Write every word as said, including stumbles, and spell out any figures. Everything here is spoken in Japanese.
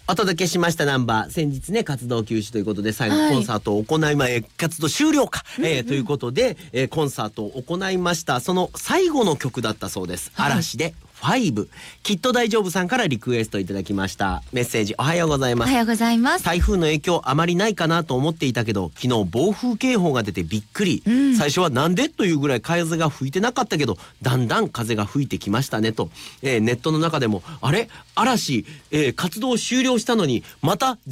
お届けしましたナンバー、先日ね活動休止ということで最後コンサートを行いま、はい、活動終了か、うんうん、えー、ということで、えー、コンサートを行いました。その最後の曲だったそうです、はい、嵐でファイブ。きっと大丈夫さんからリクエストいただきました。メッセージおはようございます。 おはようございます。 台風の影響あまりないかなと思っていたけど、昨日暴風警報が出てびっくり、うん、最初はなんでというぐらい風が吹いてなかったけど、だんだん風が吹いてきましたねと、えー、ネットの中でもあれ嵐、えー、活動終了したのにまた